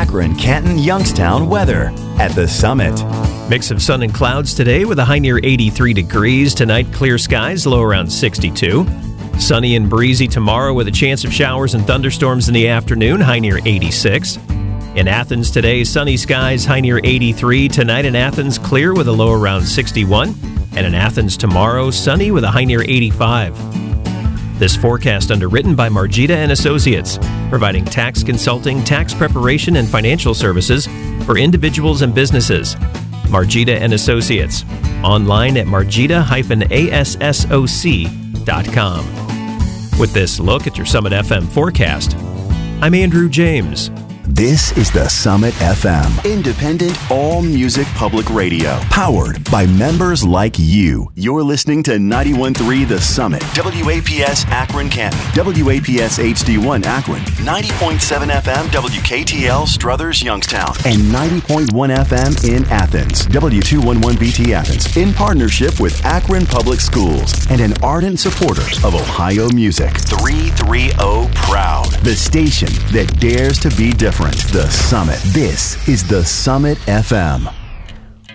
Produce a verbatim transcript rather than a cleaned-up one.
Akron, Canton, Youngstown weather at The Summit. Mix of sun and clouds today with a high near eighty-three degrees. Tonight, clear skies, low around sixty-two. Sunny and breezy tomorrow with a chance of showers and thunderstorms in the afternoon, high near eighty-six. In Athens today, sunny skies, high near eighty-three. Tonight in Athens, clear with a low around sixty-one. And in Athens tomorrow, sunny with a high near eighty-five. This forecast underwritten by Margita and Associates, providing tax consulting, tax preparation, and financial services for individuals and businesses. Margita and Associates, online at margita dash assoc dot com. With this look at your Summit F M forecast, I'm Andrew James. This is the Summit F M, independent all-music public radio, powered by members like you. You're listening to ninety-one point three The Summit, W A P S Akron Canton, W A P S H D one Akron, ninety point seven F M W K T L Struthers Youngstown, and ninety point one F M in Athens, W two eleven B T Athens, in partnership with Akron Public Schools and an ardent supporter of Ohio music. three thirty Proud, the station that dares to be different. The Summit. This is the Summit F M.